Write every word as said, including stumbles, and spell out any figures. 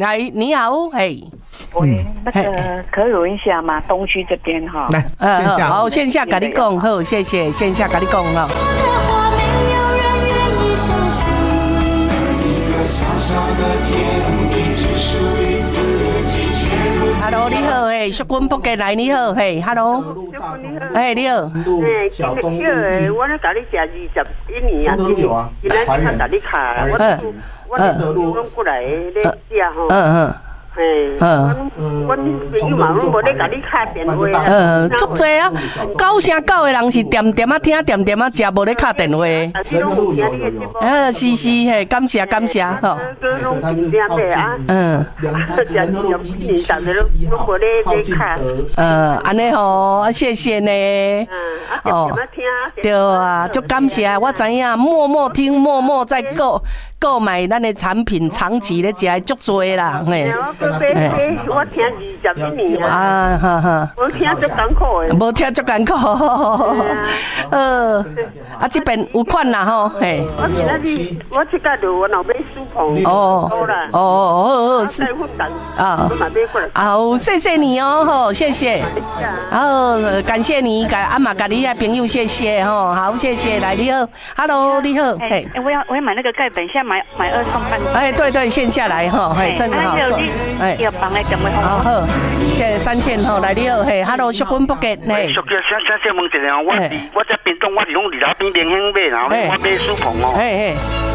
来，你好，嘿。 喂，那个可以问一下吗？东区这边哈。 来，线下好，线下跟你讲，好，谢谢，线下跟你讲哈。Hello， 你好，嘿，淑君福建来，你好，嘿 ，Hello， 哎，你好， 哎，小东路，我咧甲你食二十一年啊， 都有啊， 今仔日甲你卡，我我我拢过来咧食吼。嗯嗯。嘿，我我朋友嘛拢无咧甲你敲电话啊。 嗯，足济啊，九成九的人是点点啊听，点点啊食，无咧敲电话。嗯，是是，嘿，感谢感谢，吼。嗯。嗯，安尼吼，谢谢呢。哦，对啊，足感谢，我知影，默默听，默默在购购买咱的产品，长期咧食足多啦，嘿。 我听二十一年啊，哈哈， 无听足艰苦诶， 无听足艰苦，呃，啊，这边有款啦吼，嘿。 我今仔日我即个就我老买书棚， 哦，哦哦， 是啊，好，谢谢你哦，吼，谢谢，好，感谢你，感阿妈，感你的朋友，谢谢吼，好，谢谢，来你好 ，Hello， 你好， 嘿，我要我要买那个钙粉，现在买买二送半， 哎，对对，线下来哈，嘿，真好。 哎，要帮来点位好好，现在三线吼来了，嘿 ，Hello， 淑君福建，嘿。 淑姐，小小小问一下，我我这边东我是讲二楼边连兴买，然后我买书棚哦。 嘿嘿。